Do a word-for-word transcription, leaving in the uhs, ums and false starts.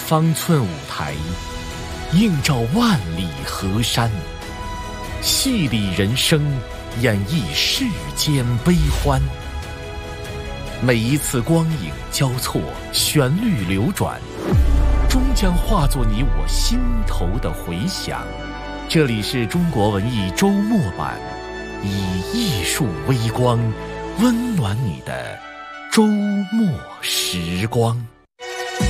方寸舞台，映照万里河山，戏里人生，演绎世间悲欢。每一次光影交错，旋律流转，终将化作你我心头的回响。这里是中国文艺周末版，以艺术微光温暖你的周末时光。